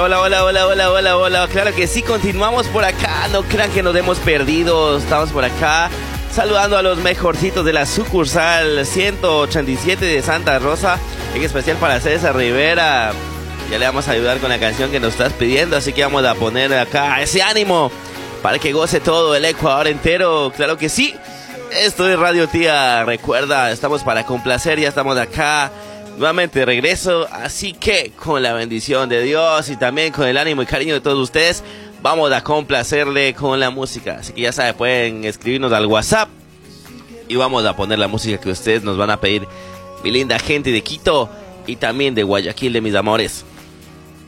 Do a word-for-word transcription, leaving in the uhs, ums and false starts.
hola, hola, hola, hola, hola, hola. Claro que sí, continuamos por acá. No crean que nos hemos perdido. Estamos por acá saludando a los mejorcitos de la sucursal ciento ochenta y siete de Santa Rosa. En especial para César Rivera. Ya le vamos a ayudar con la canción que nos estás pidiendo. Así que vamos a poner acá ese ánimo para que goce todo el Ecuador entero. Claro que sí. Esto es Radio Tía. Recuerda, estamos para complacer. Ya estamos acá nuevamente de regreso. Así que con la bendición de Dios y también con el ánimo y cariño de todos ustedes, vamos a complacerle con la música. Así que ya saben, pueden escribirnos al WhatsApp y vamos a poner la música que ustedes nos van a pedir. Mi linda gente de Quito y también de Guayaquil, de mis amores.